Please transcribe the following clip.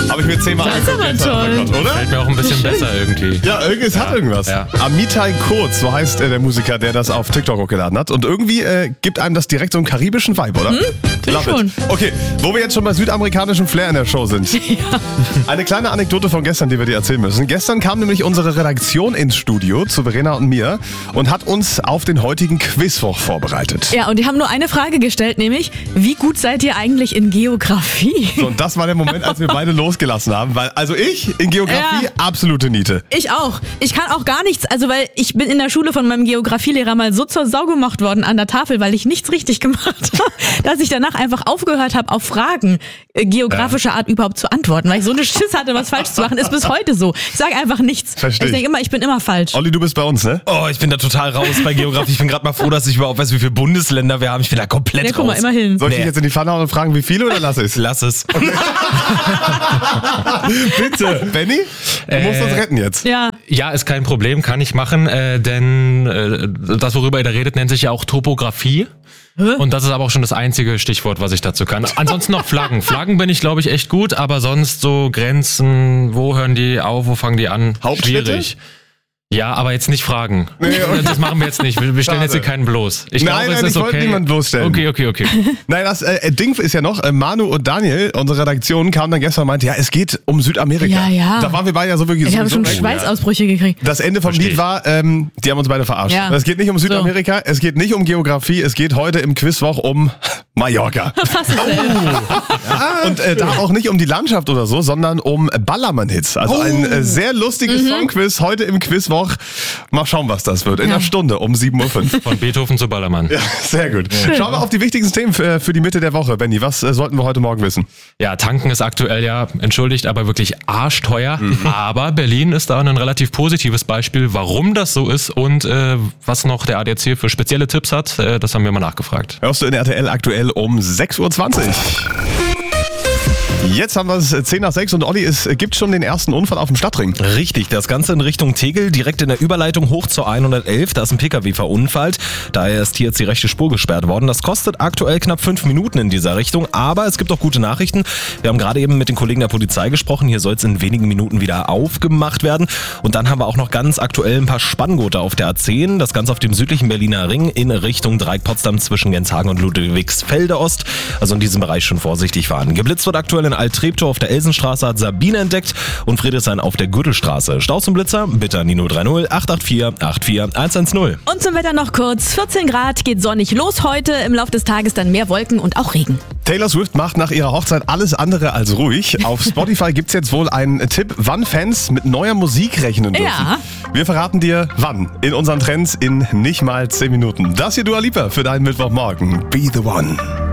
Habe ich mir 10-mal Das ist aber angeguckt, toll. oder? Fällt mir auch ein bisschen besser irgendwie. Ja, es hat irgendwas. Ja. Amitai Kurz, so heißt der Musiker, der das auf TikTok hochgeladen hat. Und irgendwie gibt einem das direkt so einen karibischen Vibe, oder? ich schon. Okay, wo wir jetzt schon bei südamerikanischem Flair in der Show sind. Eine kleine Anekdote von gestern, die wir dir erzählen müssen. Gestern kam nämlich unsere Redaktion ins Studio zu Verena und mir und hat uns auf den heutigen Quizwoch vorbereitet. Ja, und die haben nur eine Frage gestellt, nämlich, wie gut seid ihr eigentlich in Geografie? So, und das war der Moment, als wir beide losgelassen haben. Weil, also ich in Geografie absolute Niete. Ich auch. Ich kann auch gar nichts, also weil ich bin in der Schule von meinem Geografielehrer mal so zur Sau gemacht worden an der Tafel, weil ich nichts richtig gemacht habe, dass ich danach einfach aufgehört habe, auf Fragen geografischer Art überhaupt zu antworten, weil ich so eine Schiss hatte, was falsch zu machen. Ist bis heute so. Ich sage einfach nichts. Versteh Ich ich. denke immer, ich bin immer falsch. Olli, du bist bei uns, ne? Oh, ich bin da total raus bei Geografie. Ich bin gerade mal froh, dass ich überhaupt weiß, wie viele Bundesländer wir haben. Ich bin da komplett Ja, raus. guck mal, immerhin. Soll ich dich jetzt in die Pfanne hauen und fragen, wie viele oder lass es? Lass es. Bitte. Benni, du musst uns retten jetzt. Ja. Ja, ist kein Problem, kann ich machen, denn das, worüber ihr da redet, nennt sich ja auch Topographie. Und das ist aber auch schon das einzige Stichwort, was ich dazu kann. Ansonsten noch Flaggen. Flaggen bin ich, glaube ich, echt gut, aber sonst so Grenzen, wo hören die auf, wo fangen die an? Hauptstädte? Schwierig. Ja, aber jetzt nicht fragen. Nee, okay. Das machen wir jetzt nicht. Wir stellen jetzt hier keinen bloß. Ich Nein, glaube, es ich ist wollte okay. niemanden bloßstellen. Okay. Nein, das Ding ist ja noch, Manu und Daniel, unsere Redaktion, kamen dann gestern und meinte, ja, es geht um Südamerika. Ja. Da waren wir beide ja so wirklich Ich habe schon weg. Schweißausbrüche gekriegt. Das Ende vom Versteh Lied war, die haben uns beide verarscht. Ja. Es geht nicht um Südamerika, es geht nicht um Geografie, es geht heute im Quizwoch um Mallorca. Fast dasselbe. Und da auch nicht um die Landschaft oder so, sondern um Ballermann-Hits. Also ein sehr lustiges Songquiz heute im Quizwoch. Mal schauen, was das wird. In einer Stunde um 7.05 Uhr. Von Beethoven zu Ballermann. Ja, sehr gut. Schauen wir auf die wichtigsten Themen für die Mitte der Woche. Benni, was sollten wir heute Morgen wissen? Ja, tanken ist aktuell ja, entschuldigt, aber wirklich arschteuer. Aber Berlin ist da ein relativ positives Beispiel, warum das so ist und was noch der ADAC für spezielle Tipps hat, das haben wir mal nachgefragt. Hörst du in RTL aktuell um 6.20 Uhr. Jetzt haben wir es 10:06 und Olli, es gibt schon den ersten Unfall auf dem Stadtring. Richtig, das Ganze in Richtung Tegel, direkt in der Überleitung hoch zur 111. Da ist ein PKW verunfallt. Daher ist hier jetzt die rechte Spur gesperrt worden. Das kostet aktuell knapp 5 Minuten in dieser Richtung. Aber es gibt auch gute Nachrichten. Wir haben gerade eben mit den Kollegen der Polizei gesprochen. Hier soll es in wenigen Minuten wieder aufgemacht werden. Und dann haben wir auch noch ganz aktuell ein paar Spanngurte auf der A10. Das Ganze auf dem südlichen Berliner Ring in Richtung Dreieck Potsdam zwischen Genshagen und Ludwigsfelde Ost. Also in diesem Bereich schon vorsichtig fahren. Geblitzt wird aktuell in Alt-Treptow auf der Elsenstraße, hat Sabine entdeckt, und Friedrichshain auf der Gürtelstraße. Staus und Blitzer bitte an die 030 884 84110. Und zum Wetter noch kurz. 14 Grad, geht sonnig los heute. Im Laufe des Tages dann mehr Wolken und auch Regen. Taylor Swift macht nach ihrer Hochzeit alles andere als ruhig. Auf Spotify gibt's jetzt wohl einen Tipp, wann Fans mit neuer Musik rechnen dürfen. Ja. Wir verraten dir, wann. In unseren Trends in nicht mal 10 Minuten. Das hier Dua Lipa für deinen Mittwochmorgen. Be the One.